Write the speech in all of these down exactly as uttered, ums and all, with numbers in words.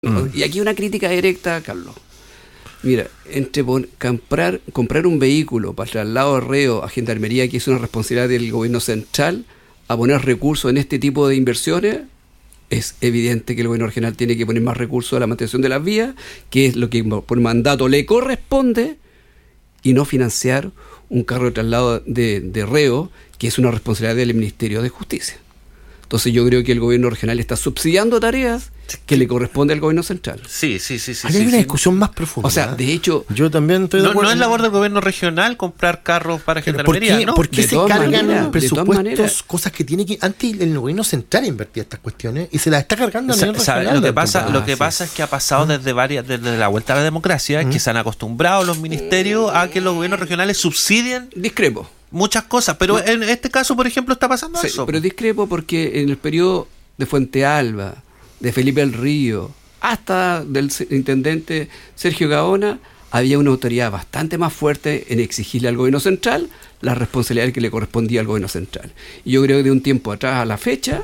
Mm. Y aquí una crítica directa, Carlos. Mira, entre pon, comprar, comprar un vehículo para traslado de reo a Gendarmería, que es una responsabilidad del gobierno central, a poner recursos en este tipo de inversiones, es evidente que el gobierno regional tiene que poner más recursos a la mantención de las vías, que es lo que por mandato le corresponde, y no financiar un carro de traslado de, de reo, que es una responsabilidad del Ministerio de Justicia. Entonces yo creo que el gobierno regional está subsidiando tareas que le corresponde al gobierno central. Sí, sí, sí. sí Hay sí, una sí. discusión más profunda. O sea, de hecho... Yo también estoy de no, acuerdo. no es labor del gobierno regional comprar carros para Gendarmería, ¿Por qué, ¿no? ¿por qué De se todas cargan maneras, en de todas maneras. presupuestos cosas que tiene que... Antes el gobierno central invertía estas cuestiones y se las está cargando a nivel Sa- regional. Lo que pasa, Ah, lo que sí. pasa es que ha pasado desde varias, desde la vuelta a la democracia, ¿Mm? que se han acostumbrado los ministerios a que los gobiernos regionales subsidien Discrepo. muchas cosas, pero No. en este caso, por ejemplo, está pasando Sí, eso. pero discrepo porque en el periodo de Fuente Alba, de Felipe del Río, hasta del se- intendente Sergio Gaona, había una autoridad bastante más fuerte en exigirle al gobierno central la responsabilidad que le correspondía al gobierno central. Y yo creo que de un tiempo atrás a la fecha,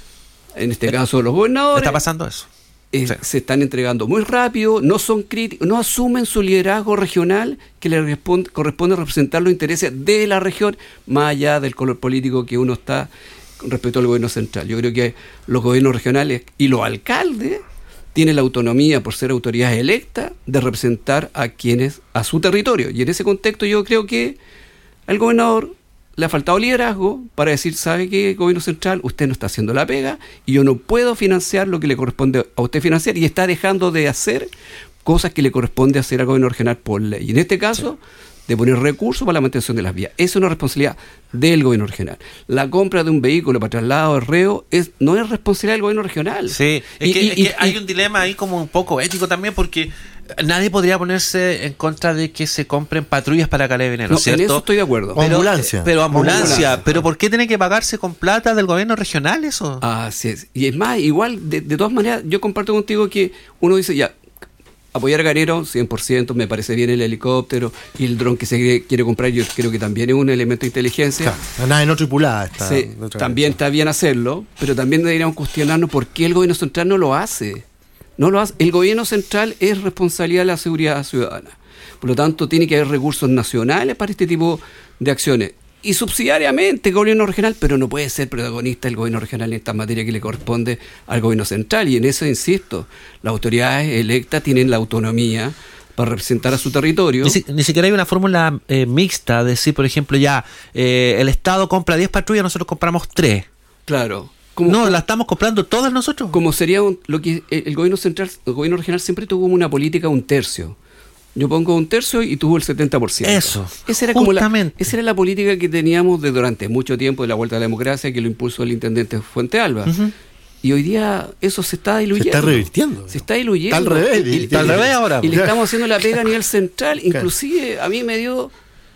en este caso los gobernadores, Está pasando eso. eh, Sí. se están entregando muy rápido, no son críticos, no asumen su liderazgo regional que le responde, corresponde representar los intereses de la región, más allá del color político que uno está con respecto al gobierno central. Yo creo que los gobiernos regionales y los alcaldes tienen la autonomía, por ser autoridades electas, de representar a quienes, a su territorio. Y en ese contexto yo creo que al gobernador le ha faltado liderazgo para decir, ¿sabe qué, gobierno central? Usted no está haciendo la pega y yo no puedo financiar lo que le corresponde a usted financiar, y está dejando de hacer cosas que le corresponde hacer al gobierno regional por ley. Y en este caso, sí, de poner recursos para la mantención de las vías. Es una responsabilidad del gobierno regional. La compra de un vehículo para traslado de reo es, no es responsabilidad del gobierno regional. Sí, es, Y- que, y- es y- que hay un dilema ahí como un poco ético también, porque nadie podría ponerse en contra de que se compren patrullas para carabineros, No, ¿cierto? en eso estoy de acuerdo. O ambulancia. Pero ambulancia, Ambulancia. pero ¿por qué tiene que pagarse con plata del gobierno regional eso? Así es. Y es más, igual, de, de todas maneras, yo comparto contigo que uno dice, ya, apoyar a Carero, cien por ciento, me parece bien el helicóptero y el dron que se quiere, quiere comprar, yo creo que también es un elemento de inteligencia. Claro, la nave no tripulada está. Sí, de otra también vez. está bien hacerlo, pero también deberíamos cuestionarnos por qué el gobierno central no lo hace. No lo hace. El gobierno central es responsabilidad de la seguridad ciudadana. Por lo tanto, tiene que haber recursos nacionales para este tipo de acciones. Y subsidiariamente el gobierno regional, pero no puede ser protagonista el gobierno regional en esta materia que le corresponde al gobierno central. Y en eso, insisto, las autoridades electas tienen la autonomía para representar a su territorio. Ni, si- ni siquiera hay una fórmula eh, mixta, de decir, por ejemplo, ya, eh, el Estado compra diez patrullas, nosotros compramos tres. Claro. Como, No, la estamos comprando todas nosotros. como sería un- lo que el, el gobierno central, el gobierno regional siempre tuvo una política un tercio. Yo pongo un tercio y tuvo el setenta por ciento. Eso, Esa era como la, justamente. esa era la política que teníamos de durante mucho tiempo de la vuelta a la democracia, que lo impulsó el intendente Fuente Alba. Ujú. Y hoy día eso se está Se diluyendo. está revirtiendo. Se está diluyendo. Está al revés. Y, y- Está al y- revés ahora. Y le estamos haciendo la pega a nivel central. Inclusive a mí me dio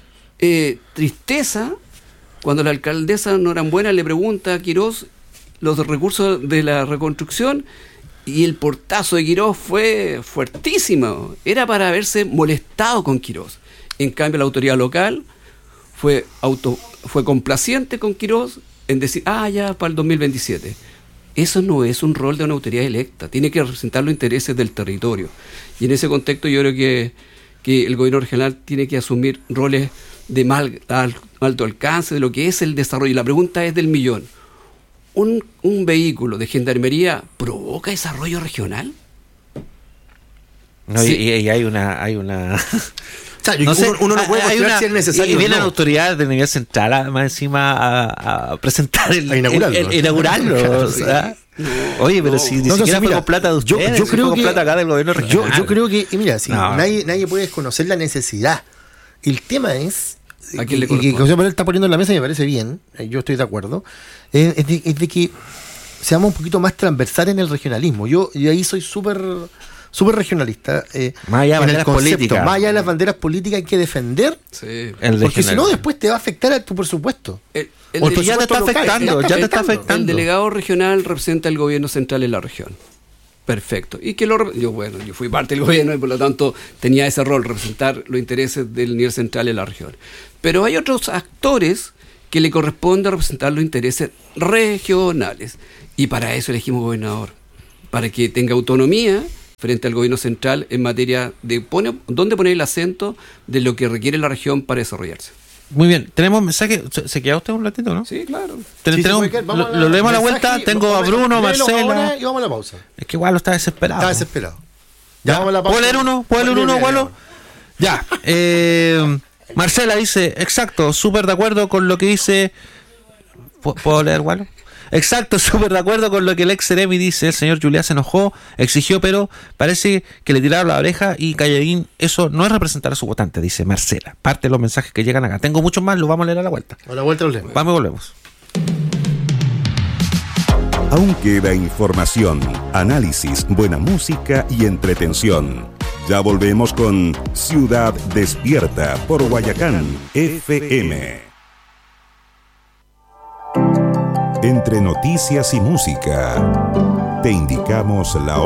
eh, tristeza cuando la alcaldesa Norambuena le pregunta a Quirós los recursos de la reconstrucción, y el portazo de Quirós fue fuertísimo. Era para haberse molestado con Quirós. En cambio, la autoridad local fue auto fue complaciente con Quirós en decir, ah, ya, para el dos mil veintisiete. Eso no es un rol de una autoridad electa. Tiene que representar los intereses del territorio. Y en ese contexto yo creo que, que el gobierno regional tiene que asumir roles de mal, al- alto alcance de lo que es el desarrollo. Y la pregunta es del millón. ¿Un, un vehículo de gendarmería provoca desarrollo regional? No, Sí. y, y hay una... Hay una O sea, yo- no sé, uno, uno no puede hay cuestionar una- si es necesario. Y o vienen no. autoridades de nivel central a- más encima a, a presentar el, A inaugurarlo. el- el- inaugurarlo, Claro, o sea. Oye, pero no. si ni No, no, siquiera sí, fue mira, con plata de yo- ustedes, yo fue creo con que- plata acá del gobierno Yo, regional. yo creo que, y mira, sí, No. nadie, nadie puede desconocer la necesidad. El tema es, ¿A quién le y- y que corresponde? José Manuel está poniendo en la mesa y me parece bien, eh, yo estoy de acuerdo, es, es de, es de que seamos un poquito más transversales en el regionalismo. Yo, yo ahí soy súper súper regionalista. Eh, Más allá de en el banderas concepto, políticas. Más allá de las banderas políticas hay que defender, Sí. El porque si regional. no después te va a afectar a tu presupuesto. El, el O el dele- ya te está presupuesto local, afectando, ya te está afectando. El delegado regional representa al gobierno central en la región. Perfecto. Y que lo rep- yo bueno, yo fui parte del gobierno y por lo tanto tenía ese rol, representar los intereses del nivel central en la región. Pero hay otros actores que le corresponde representar los intereses regionales. Y para eso elegimos gobernador, para que tenga autonomía frente al gobierno central en materia de pone, dónde poner el acento de lo que requiere la región para desarrollarse. Muy bien, tenemos mensaje. ¿Se, ¿se queda usted un ratito, no? Sí, claro. Ten, Sí, tenemos, sí, lo, la, lo leemos a la mensaje, vuelta. Tengo a Bruno, Marcela. Y vamos a la pausa. Es que igual está desesperado. Está desesperado. Ya, Ya vamos a la pausa. ¿Puedo leer uno? ¿Puedo leer uno, Gualo? Ya. Eh, Marcela dice, exacto, súper de acuerdo con lo que dice. ¿Puedo leer, Gualo? Exacto, súper de acuerdo con lo que el ex Ceremi dice. El señor Juliá se enojó, exigió, pero parece que le tiraron la oreja y calladín. Eso no es representar a su votante, dice Marcela. Parte de los mensajes que llegan acá. Tengo muchos más, los vamos a leer a la vuelta. A la vuelta los leemos. Vamos y volvemos. Aún queda información, análisis, buena música y entretención. Ya volvemos con Ciudad Despierta por Guayacán F M. Entre noticias y música, te indicamos la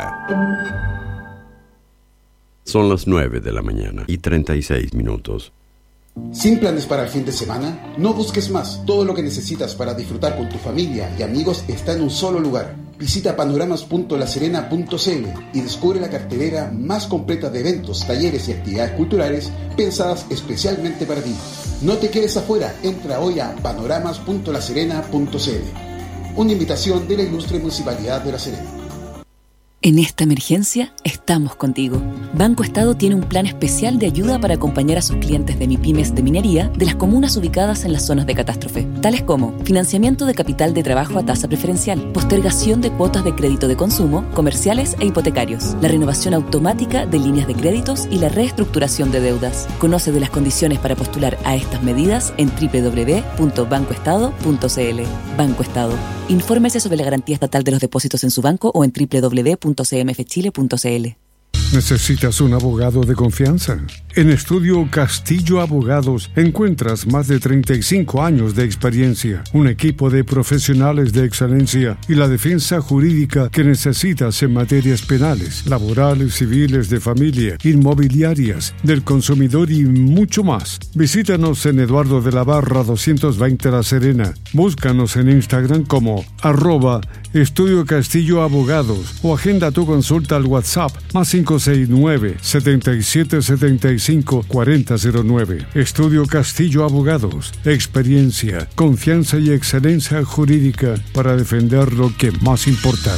hora. Son las nueve de la mañana y treinta y seis minutos. ¿Sin planes para el fin de semana? No busques más. Todo lo que necesitas para disfrutar con tu familia y amigos está en un solo lugar. Visita panoramas punto la serena punto c l y descubre la cartelera más completa de eventos, talleres y actividades culturales pensadas especialmente para ti. No te quedes afuera. Entra hoy a panoramas punto la serena punto c l. Una invitación de la ilustre Municipalidad de La Serena. En esta emergencia, estamos contigo. Banco Estado tiene un plan especial de ayuda para acompañar a sus clientes de MIPYMES de minería de las comunas ubicadas en las zonas de catástrofe, tales como financiamiento de capital de trabajo a tasa preferencial, postergación de cuotas de crédito de consumo, comerciales e hipotecarios, la renovación automática de líneas de créditos y la reestructuración de deudas. Conoce de las condiciones para postular a estas medidas en doble u doble u doble u punto banco estado punto c l. Banco Estado. Infórmese sobre la garantía estatal de los depósitos en su banco o en doble u doble u doble u punto c m f chile punto c l. ¿Necesitas un abogado de confianza? En Estudio Castillo Abogados encuentras más de treinta y cinco años de experiencia, un equipo de profesionales de excelencia y la defensa jurídica que necesitas en materias penales, laborales, civiles, de familia, inmobiliarias, del consumidor y mucho más. Visítanos en Eduardo de la Barra doscientos veinte La Serena. Búscanos en Instagram como arroba Estudio Castillo Abogados o agenda tu consulta al WhatsApp más cinco seis nueve, setenta y siete setenta y cinco, cuarenta cero nueve. Estudio Castillo Abogados. Experiencia, confianza y excelencia jurídica para defender lo que más importa.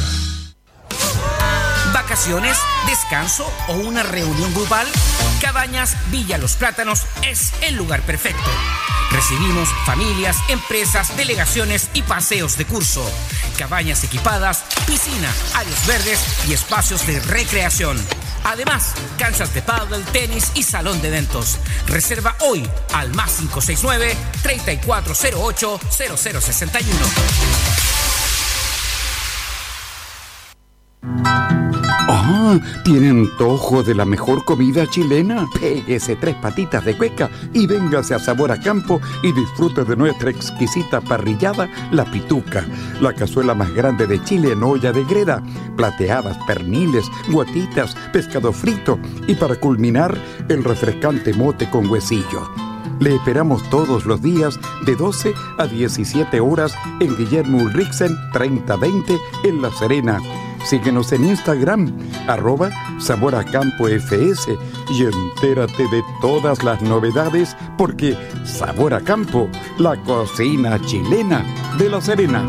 ¿Vacaciones, descanso o una reunión grupal? Cabañas Villa Los Plátanos es el lugar perfecto. Recibimos familias, empresas, delegaciones y paseos de curso. Cabañas equipadas, piscina, áreas verdes y espacios de recreación. Además, canchas de pádel, tenis y salón de eventos. Reserva hoy al más cinco seis nueve, treinta y cuatro cero ocho, cero cero sesenta y uno. Ah, ¿tiene antojo de la mejor comida chilena? Péguese tres patitas de cueca y véngase a Sabor a Campo y disfrute de nuestra exquisita parrillada, La Pituca, la cazuela más grande de Chile en olla de greda, plateadas, perniles, guatitas, pescado frito y para culminar, el refrescante mote con huesillo. Le esperamos todos los días de doce a diecisiete horas en Guillermo Ulrichsen treinta veinte en La Serena. Síguenos en Instagram, arroba Sabor a Campo F S y entérate de todas las novedades porque Sabor a Campo, la cocina chilena de La Serena.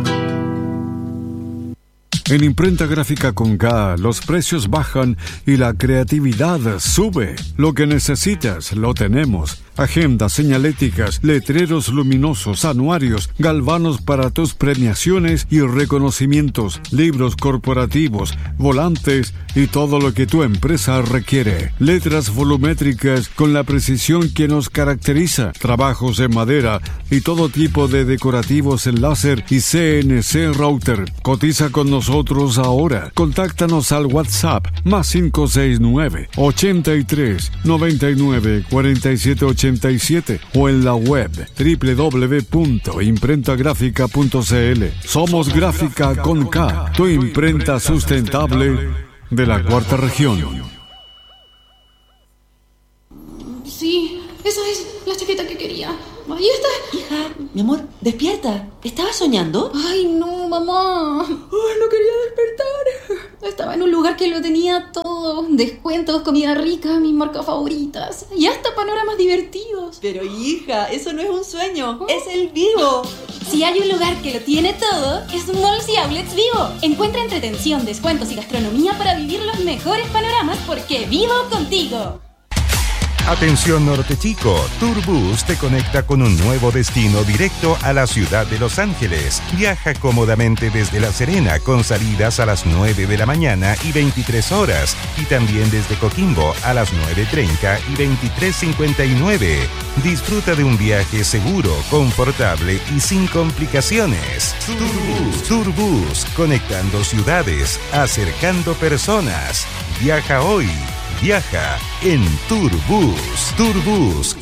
En Imprenta Gráfica con K, los precios bajan y la creatividad sube. Lo que necesitas, lo tenemos. Agendas señaléticas, letreros luminosos, anuarios, galvanos para tus premiaciones y reconocimientos, libros corporativos, volantes y todo lo que tu empresa requiere. Letras volumétricas con la precisión que nos caracteriza, trabajos en madera y todo tipo de decorativos en láser y C N C router. Cotiza con nosotros ahora. Contáctanos al WhatsApp más cinco seis nueve, ochenta y tres, noventa y nueve, cuarenta y siete ochenta y siete o en la web doble u doble u doble u punto imprenta gráfica punto c l. Somos Gráfica con K, tu imprenta sustentable de la cuarta región. Sí, esa es la chaqueta que quería. ahí está. Hija, mi amor, despierta. ¿Estabas soñando? Ay, no, mamá. Ay, no quería despertar. Estaba en un lugar que lo tenía todo. Descuentos, comida rica, mis marcas favoritas. Y hasta panoramas divertidos. Pero hija, eso no es un sueño, ¿Oh? Es el Vivo. Si hay un lugar que lo tiene todo, es Malls y Outlets Vivo. Encuentra entretención, descuentos y gastronomía para vivir los mejores panoramas porque vivo contigo. Atención Norte Chico, Tourbus te conecta con un nuevo destino directo a la ciudad de Los Ángeles. Viaja cómodamente desde La Serena con salidas a las nueve de la mañana y veintitrés horas y también desde Coquimbo a las nueve treinta y veintitrés cincuenta y nueve. Disfruta de un viaje seguro, confortable y sin complicaciones. Tourbus, Tourbus, conectando ciudades, acercando personas. Viaja hoy. Viaja en Tourbus. Tourbus.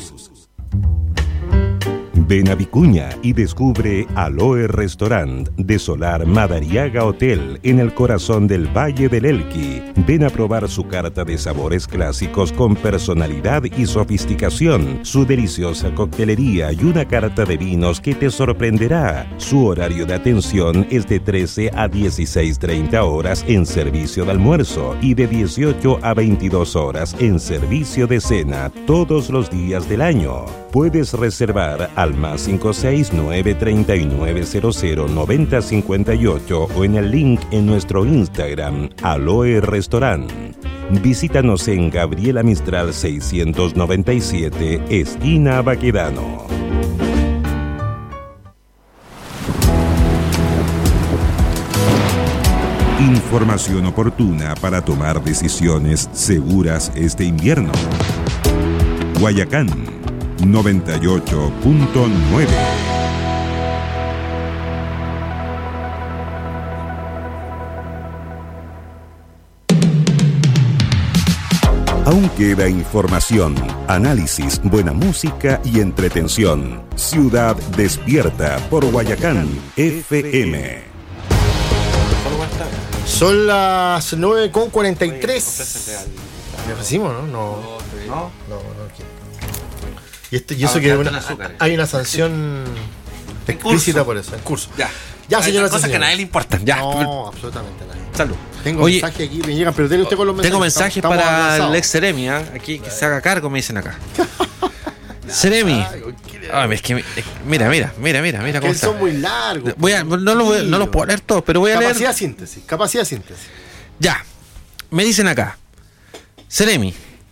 Ven a Vicuña y descubre Aloe Restaurant de Solar Madariaga Hotel en el corazón del Valle del Elqui. Ven a probar su carta de sabores clásicos con personalidad y sofisticación, su deliciosa coctelería y una carta de vinos que te sorprenderá. Su horario de atención es de trece a dieciséis treinta horas en servicio de almuerzo y de dieciocho a veintidós horas en servicio de cena todos los días del año. Puedes reservar al más cinco seis nueve tres nueve cero cero nueve cero cinco ocho o en el link en nuestro Instagram, Aloe Restaurant. Visítanos en Gabriela Mistral seiscientos noventa y siete, esquina Baquedano. Información oportuna para tomar decisiones seguras este invierno. Guayacán noventa y ocho punto nueve. Aún queda información, análisis, buena música y entretención. Ciudad Despierta por Guayacán F M. Son las nueve con cuarenta y tres. ¿Le ofrecimos, no? No, no, no. Y, esto, y eso que una, hay una sanción explícita por eso, en curso. Ya, ya señoras y cosas señores. que a nadie le importan. Ya. No, absolutamente a nadie. Salud. Tengo Oye, mensajes aquí, me llegan, pero dele usted con los mensajes. Tengo mensajes estamos, estamos para avanzados. el ex Seremi, ¿eh? Aquí que se haga cargo, me dicen acá. Seremi. Ay, es que, mira, mira, mira, mira, mira cómo que está. son muy largos. Voy a, no, lo voy, no los puedo leer todos, pero voy a capacidad leer. de síntesis, capacidad de síntesis. Ya. Me dicen acá. Seremi.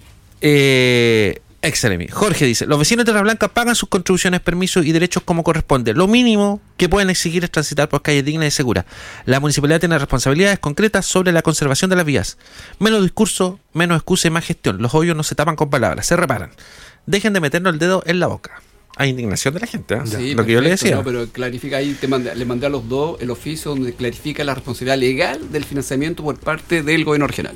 Eh... Excelente. Jorge dice, los vecinos de Tierra Blanca pagan sus contribuciones, permisos y derechos como corresponde. Lo mínimo que pueden exigir es transitar por calles dignas y seguras. La municipalidad tiene responsabilidades concretas sobre la conservación de las vías. Menos discurso, menos excusa y más gestión. Los hoyos no se tapan con palabras, se reparan. Dejen de meternos el dedo en la boca. Hay indignación de la gente, ¿eh? Sí, lo que yo le decía. No, pero clarifica ahí, te mandé, le mandé a los dos el oficio donde clarifica la responsabilidad legal del financiamiento por parte del gobierno regional.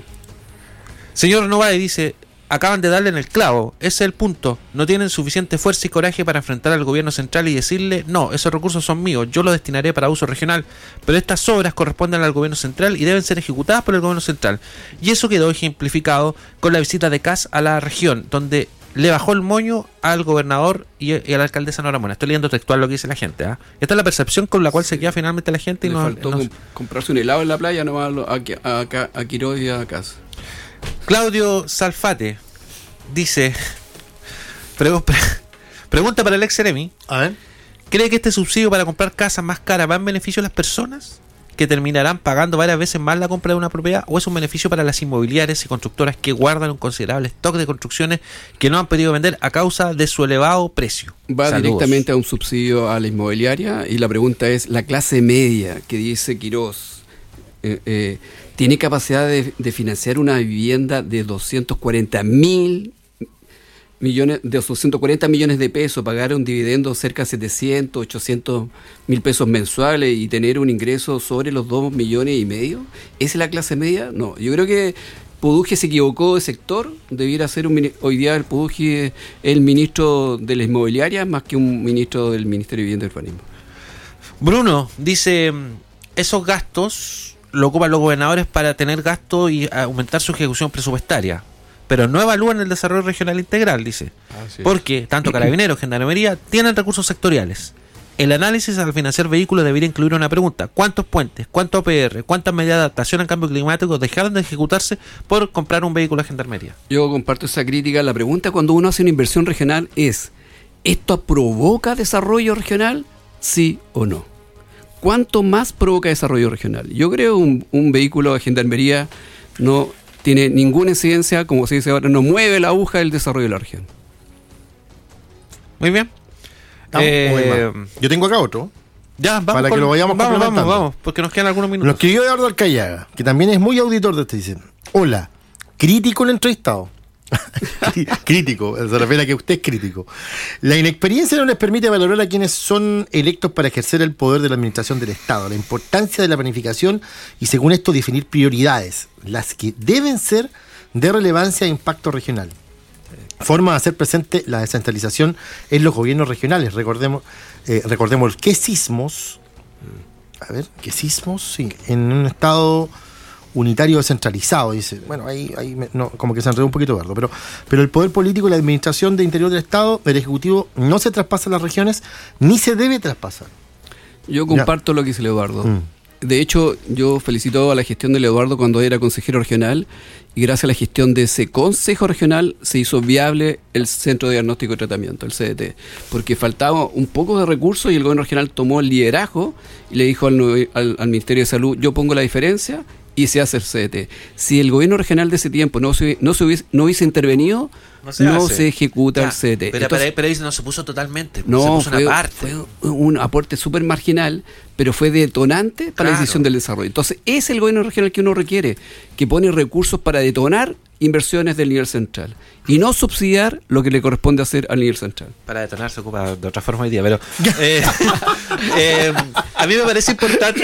Señor Novay dice, acaban de darle en el clavo, ese es el punto. No tienen suficiente fuerza y coraje para enfrentar al gobierno central y decirle, no, esos recursos son míos, yo los destinaré para uso regional, pero estas obras corresponden al gobierno central y deben ser ejecutadas por el gobierno central. Y eso quedó ejemplificado con la visita de Kass a la región, donde le bajó el moño al gobernador y, y a la alcaldesa Nora Mora. Estoy leyendo textual lo que dice la gente, ¿eh? Esta es la percepción con la cual se queda finalmente la gente. Y Le no, faltó no, comp- comprarse un helado en la playa nomás a, a, a, a Quiroz y a Kass. Claudio Salfate dice, pre- pre- pregunta para el ex Seremi, a ver, ¿cree que este subsidio para comprar casas más caras va en beneficio de las personas que terminarán pagando varias veces más la compra de una propiedad, o es un beneficio para las inmobiliarias y constructoras que guardan un considerable stock de construcciones que no han podido vender a causa de su elevado precio? Va Saludos. directamente a un subsidio a la inmobiliaria y la pregunta es, la clase media que dice Quiroz, eh, eh, ¿tiene capacidad de, de financiar una vivienda de doscientos cuarenta mil millones, de doscientos cuarenta millones de pesos, pagar un dividendo cerca de setecientos, ochocientos mil pesos mensuales y tener un ingreso sobre los dos millones y medio? ¿Esa es la clase media? No, yo creo que Puduje se equivocó de sector, debiera ser un, hoy día el Puduje el ministro de la inmobiliaria más que un ministro del Ministerio de Vivienda y Urbanismo. Bruno dice, esos gastos lo ocupan los gobernadores para tener gasto y aumentar su ejecución presupuestaria, pero no evalúan el desarrollo regional integral, dice. Ah, Porque tanto Carabineros, Gendarmería tienen recursos sectoriales. El análisis al financiar vehículos debería incluir una pregunta: ¿cuántos puentes, cuántos A P R, cuántas medidas de adaptación al cambio climático dejaron de ejecutarse por comprar un vehículo de Gendarmería? Yo comparto esa crítica. La pregunta cuando uno hace una inversión regional es: ¿esto provoca desarrollo regional? ¿Sí o no? ¿Cuánto más provoca desarrollo regional? Yo creo que un, un vehículo de Gendarmería no tiene ninguna incidencia, como se dice ahora, no mueve la aguja del desarrollo de la región. Muy bien. Eh, Yo tengo acá otro. Ya, vamos para con, que lo vayamos vamos, complementando. vamos, vamos, porque nos quedan algunos minutos. Nos escribió Eduardo Alcayaga, que también es muy auditor de este. Dice: hola, crítico el entrevistado. Crítico, se refiere a que usted es crítico. La inexperiencia no les permite valorar a quienes son electos para ejercer el poder de la administración del Estado, la importancia de la planificación y, según esto, definir prioridades, las que deben ser de relevancia e impacto regional. Forma de hacer presente la descentralización en los gobiernos regionales. Recordemos, eh, recordemos que sismos, a ver, que sismos, sí, en un estado unitario descentralizado, dice. Bueno, ahí, ahí me, no, como que se enredó un poquito Eduardo, pero, pero el poder político y la administración de interior del Estado, del Ejecutivo, no se traspasa a las regiones, ni se debe traspasar. Yo comparto ya. Lo que dice el Eduardo. Mm. De hecho, yo felicito a la gestión del Eduardo cuando era consejero regional, y gracias a la gestión de ese consejo regional se hizo viable el Centro de Diagnóstico y Tratamiento, el C D T, porque faltaba un poco de recursos y el gobierno regional tomó el liderazgo y le dijo al, al, al Ministerio de Salud: yo pongo la diferencia y se hace el C D T. Si el gobierno regional de ese tiempo no se, no se hubiese, no hubiese intervenido, no se, no se ejecuta ya, el C D T. Pero, Entonces, pero, pero no se puso totalmente, no, se puso fue, una parte. Fue un aporte súper marginal, pero fue detonante para claro. la decisión del desarrollo. Entonces, es el gobierno regional que uno requiere, que pone recursos para detonar inversiones del nivel central y no subsidiar lo que le corresponde hacer al nivel central. Para detonar se ocupa de otra forma hoy día, pero eh, eh, a mí me parece importante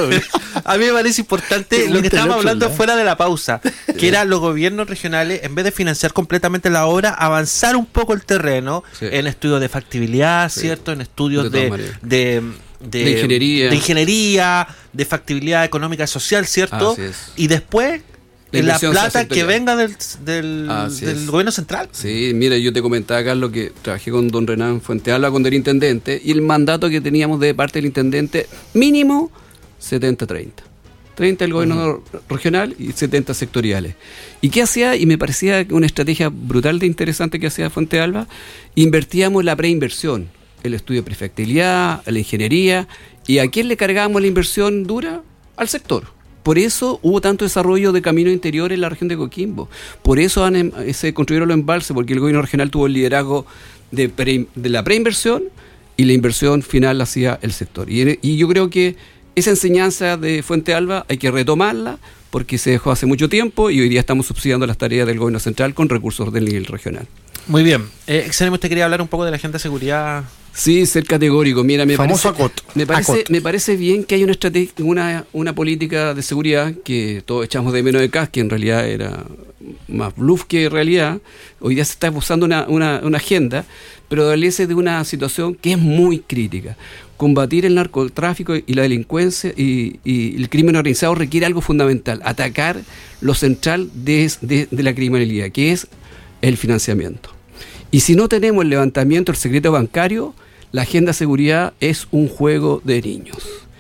a mí me parece importante lo que estábamos hablando fuera de la pausa, que era los gobiernos regionales, en vez de financiar completamente la obra, avanzar un poco el terreno sí. en estudios de factibilidad, sí. ¿cierto? En estudios de, de, de, de ingeniería de ingeniería, de factibilidad económica y social, ¿cierto? Y después la, la plata que venga del, del, del gobierno central. Sí, mira, yo te comentaba, Carlos, que trabajé con don Renan Fuentealba cuando era intendente, y el mandato que teníamos de parte del intendente, mínimo setenta treinta. treinta el gobierno uh-huh. regional y setenta sectoriales. ¿Y qué hacía? Y me parecía una estrategia brutal de interesante que hacía Fuentealba. Invertíamos en la preinversión, el estudio de prefactibilidad, la ingeniería. ¿Y a quién le cargábamos la inversión dura? Al sector. Por eso hubo tanto desarrollo de caminos interiores en la región de Coquimbo. Por eso han, se construyeron los embalses, porque el gobierno regional tuvo el liderazgo de, pre, de la preinversión, y la inversión final la hacía el sector. Y, y yo creo que esa enseñanza de Fuentealba hay que retomarla, porque se dejó hace mucho tiempo y hoy día estamos subsidiando las tareas del gobierno central con recursos del nivel regional. Muy bien. Eh, Excelente, usted quería hablar un poco de la agenda de seguridad. Sí, ser categórico. Mira, me Famoso parece, acot. me parece, acot. me parece bien que haya una estrategia, una, una política de seguridad que todos echamos de menos de C A S, que en realidad era más bluff que realidad. Hoy día se está usando una, una, una agenda, pero adolece de una situación que es muy crítica. Combatir el narcotráfico y la delincuencia y, y el crimen organizado requiere algo fundamental: atacar lo central de, de, de la criminalidad, que es el financiamiento. Y si no tenemos el levantamiento del secreto bancario, la agenda de seguridad es un juego de niños.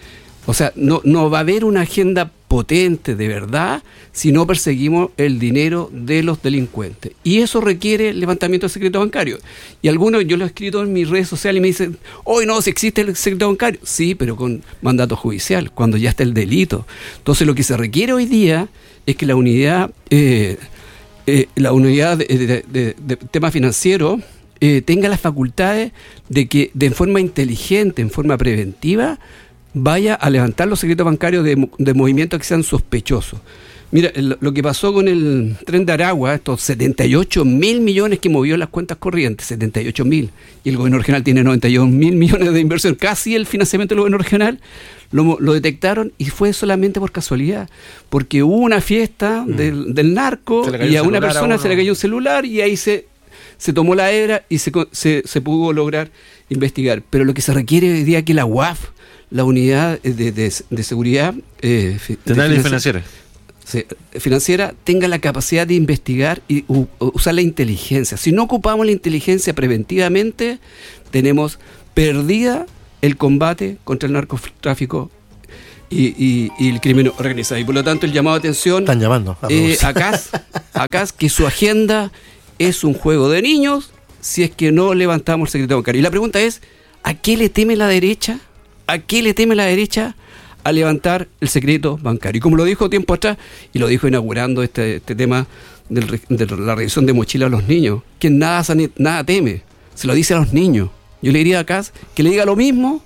O sea, no, no va a haber una agenda potente de verdad si no perseguimos el dinero de los delincuentes. Y eso requiere el levantamiento del secreto bancario. Y algunos, yo lo he escrito en mis redes sociales y me dicen: hoy no, si existe el secreto bancario. Sí, pero con mandato judicial, cuando ya está el delito. Entonces lo que se requiere hoy día es que la unidad... Eh, Eh, la unidad de, de, de, de tema financiero eh, tenga las facultades de que de forma inteligente, en forma preventiva, vaya a levantar los secretos bancarios de, de movimientos que sean sospechosos. Mira, el, lo que pasó con el tren de Aragua, estos setenta y ocho mil millones que movió las cuentas corrientes, setenta y ocho mil, y el gobierno regional tiene noventa y un mil millones de inversión, casi el financiamiento del gobierno regional, lo, lo detectaron y fue solamente por casualidad, porque hubo una fiesta mm. del, del narco y a una persona a se le cayó un celular y ahí se, se tomó la hebra y se, se, se pudo lograr investigar. Pero lo que se requiere hoy día es que la U A F, la unidad de, de, de seguridad eh, de análisis financiera, sí, financiera tenga la capacidad de investigar y u, usar la inteligencia. Si no ocupamos la inteligencia preventivamente, tenemos perdida el combate contra el narcotráfico y, y, y el crimen organizado. Y por lo tanto el llamado de atención están llamando a, eh, a C A S, a C A S, que su agenda es un juego de niños si es que no levantamos el secreto bancario. Y la pregunta es, ¿a qué le teme la derecha? ¿A qué le teme la derecha a levantar el secreto bancario? Y como lo dijo tiempo atrás, y lo dijo inaugurando este, este tema del, de la revisión de mochila a los niños, que nada, nada teme, se lo dice a los niños. Yo le diría a C A S que le diga lo mismo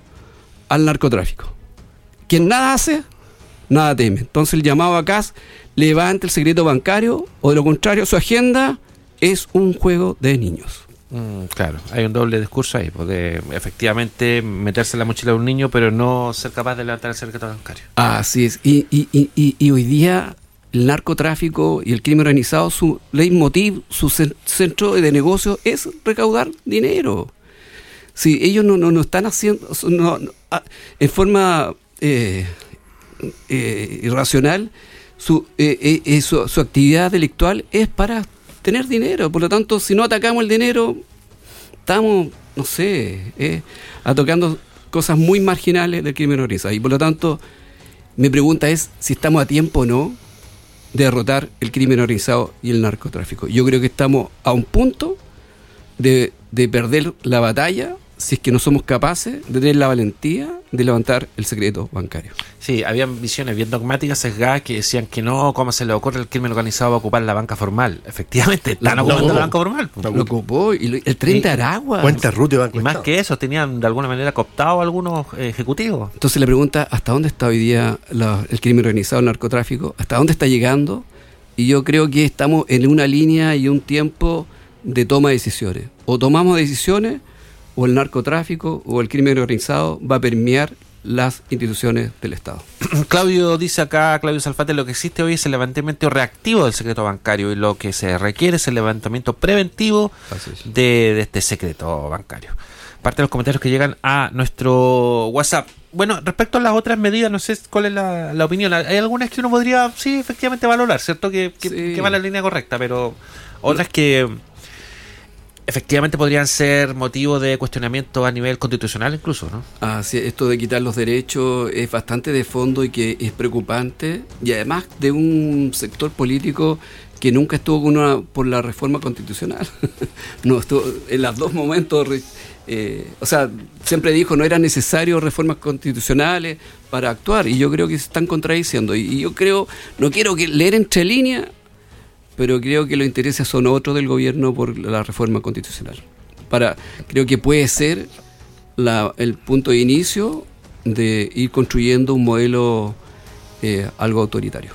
al narcotráfico. Quien nada hace, nada teme. Entonces el llamado a C A S, levante el secreto bancario, o de lo contrario su agenda es un juego de niños. Mm, claro, hay un doble discurso ahí, pues de efectivamente meterse en la mochila de un niño, pero no ser capaz de levantar el secreto bancario. Así es, y, y, y, y hoy día el narcotráfico y el crimen organizado, su leitmotiv, su centro de negocio es recaudar dinero. Si ellos no, no, no están haciendo, no, no, en forma eh, eh, irracional, su, eh, eh, su, su actividad delictual es para tener dinero. Por lo tanto, si no atacamos el dinero, estamos, no sé, eh, atacando cosas muy marginales del crimen organizado. Y por lo tanto, mi pregunta es si estamos a tiempo o no de derrotar el crimen organizado y el narcotráfico. Yo creo que estamos a un punto de, de perder la batalla si es que no somos capaces de tener la valentía de levantar el secreto bancario. Sí, habían visiones bien dogmáticas, sesgadas, que decían que no, ¿cómo se le ocurre el crimen organizado va a ocupar la banca formal? Efectivamente, están ocupando la banca formal. Lo ocupó, y lo, el tren de Aragua. Cuenta ruta y banco. Y más que eso, tenían de alguna manera cooptado a algunos eh, ejecutivos. Entonces la pregunta, ¿hasta dónde está hoy día la, el crimen organizado, el narcotráfico? ¿Hasta dónde está llegando? Y yo creo que estamos en una línea y un tiempo de toma de decisiones. O tomamos decisiones, o el narcotráfico o el crimen organizado va a permear las instituciones del Estado. Claudio dice acá, Claudio Salfate, lo que existe hoy es el levantamiento reactivo del secreto bancario y lo que se requiere es el levantamiento preventivo de, de este secreto bancario. Parte de los comentarios que llegan a nuestro WhatsApp. Bueno, respecto a las otras medidas, no sé cuál es la, la opinión. Hay algunas que uno podría, sí, efectivamente valorar, ¿cierto? Que, que, sí. que van en la línea correcta, pero otras que efectivamente podrían ser motivo de cuestionamiento a nivel constitucional incluso, ¿no? Ah, sí, esto de quitar los derechos es bastante de fondo y que es preocupante, y además de un sector político que nunca estuvo con una, por la reforma constitucional. No estuvo en los dos momentos, eh, o sea, siempre dijo no eran necesarias reformas constitucionales para actuar, y yo creo que se están contradiciendo, y, y yo creo, no quiero que leer entre líneas, pero creo que los intereses son otros del gobierno por la reforma constitucional. Para, creo que puede ser la, el punto de inicio de ir construyendo un modelo eh, algo autoritario.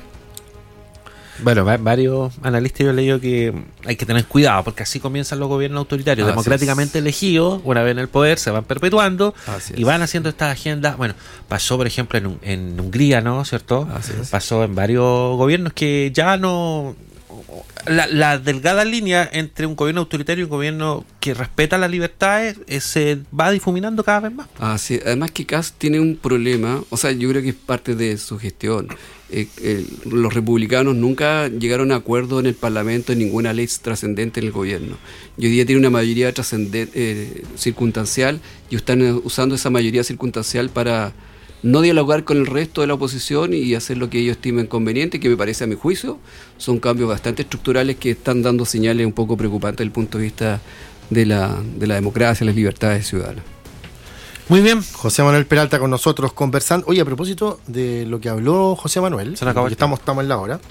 Bueno, va, varios analistas yo he leído que hay que tener cuidado, porque así comienzan los gobiernos autoritarios, así democráticamente es. elegidos, una vez en el poder, se van perpetuando así y es. van haciendo estas agendas. Bueno, pasó por ejemplo en, en Hungría, ¿no? ¿Cierto? Así pasó en varios gobiernos que ya no... La, la delgada línea entre un gobierno autoritario y un gobierno que respeta las libertades eh, se va difuminando cada vez más. Ah, sí. Además que C A S tiene un problema, o sea, yo creo que es parte de su gestión. Eh, eh, los republicanos nunca llegaron a acuerdo en el Parlamento en ninguna ley trascendente en el gobierno. Y hoy día tiene una mayoría trascendente, eh, circunstancial, y están usando esa mayoría circunstancial para no dialogar con el resto de la oposición y hacer lo que ellos estimen conveniente, que me parece a mi juicio son cambios bastante estructurales que están dando señales un poco preocupantes desde el punto de vista de la, de la democracia, las libertades ciudadanas. Muy bien, José Manuel Peralta con nosotros conversando. Oye, a propósito de lo que habló José Manuel, Se acabó estamos, estamos en la hora,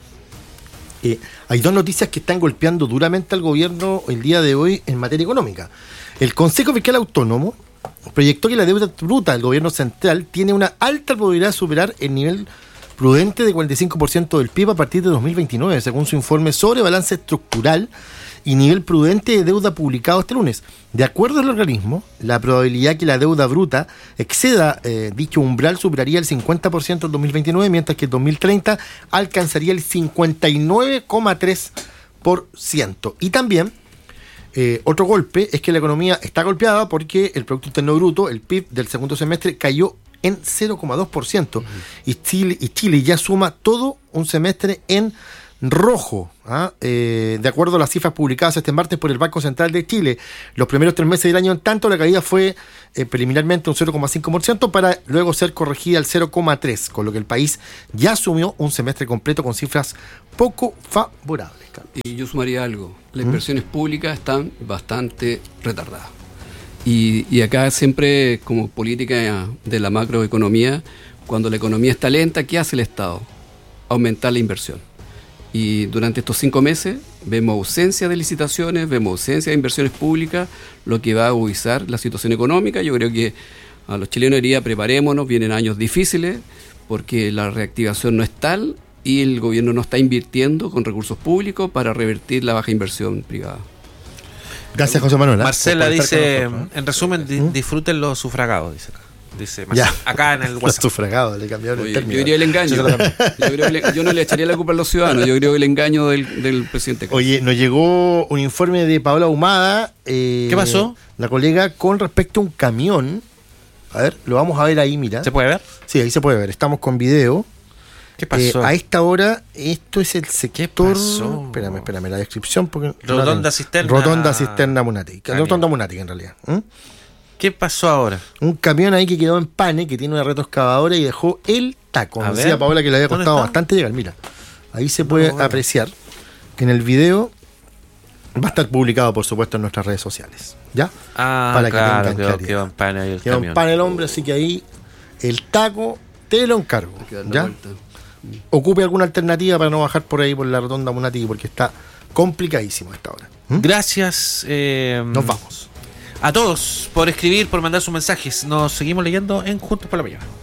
eh, hay dos noticias que están golpeando duramente al gobierno el día de hoy en materia económica. El Consejo Fiscal Autónomo proyectó que la deuda bruta del gobierno central tiene una alta probabilidad de superar el nivel prudente de cuarenta y cinco por ciento del P I B a partir de dos mil veintinueve, según su informe sobre balance estructural y nivel prudente de deuda publicado este lunes. De acuerdo al organismo, la probabilidad que la deuda bruta exceda eh, dicho umbral superaría el cincuenta por ciento en dos mil veintinueve, mientras que en dos mil treinta alcanzaría el cincuenta y nueve coma tres por ciento. Y también Eh, otro golpe es que la economía está golpeada porque el Producto Interno Bruto, el P I B del segundo semestre, cayó en cero coma dos por ciento. Uh-huh. y, Chile, y Chile ya suma todo un semestre en rojo, ¿ah? eh, de acuerdo a las cifras publicadas este martes por el Banco Central de Chile. Los primeros tres meses del año, en tanto, la caída fue eh, preliminarmente un cero coma cinco por ciento para luego ser corregida al cero coma tres por ciento, con lo que el país ya asumió un semestre completo con cifras poco favorables. Y yo sumaría algo, las ¿Mm? inversiones públicas están bastante retardadas. Y, y acá siempre, como política de la macroeconomía, cuando la economía está lenta, ¿qué hace el Estado? Aumentar la inversión. Y durante estos cinco meses vemos ausencia de licitaciones, vemos ausencia de inversiones públicas, lo que va a agudizar la situación económica. Yo creo que a los chilenos diría, preparémonos, vienen años difíciles, porque la reactivación no es tal y el gobierno no está invirtiendo con recursos públicos para revertir la baja inversión privada. Gracias, José Manuel. Marcela dice, en resumen, di- disfruten los sufragados, dice acá. Dice Marcela, acá en el WhatsApp. Sufragado, le cambiaron Oye, el término. Yo diría el engaño. yo, creo que le, yo no le echaría la culpa a los ciudadanos, yo creo que el engaño del, del presidente Castro. Oye, nos llegó un informe de Paola Ahumada. Eh, ¿Qué pasó? La colega, con respecto a un camión. A ver, lo vamos a ver ahí, mira. ¿Se puede ver? Sí, ahí se puede ver. Estamos con video. ¿Qué pasó? Eh, a esta hora, esto es el sector. ¿Qué pasó? Espérame, espérame, la descripción. Porque Rotonda Cisterna. Rotonda Cisterna Munática. Rotonda Munática, en realidad. ¿Mm? ¿Qué pasó ahora? Un camión ahí que quedó en pane, que tiene una retroexcavadora y dejó el taco. Nos decía Paola que le había costado bastante llegar. Mira, ahí se puede no, bueno. apreciar que en el video va a estar publicado, por supuesto, en nuestras redes sociales. ¿Ya? Ah, para claro, que quedó, quedó en pane ahí el quedó camión. en pane el hombre, así que ahí el taco te lo encargo. ¿Ya? Ocupe alguna alternativa para no bajar por ahí por la Rotonda Munática, porque está complicadísimo a esta hora. ¿Mm? Gracias. Eh, Nos vamos. A todos por escribir, por mandar sus mensajes. Nos seguimos leyendo en Juntos por la Mañana.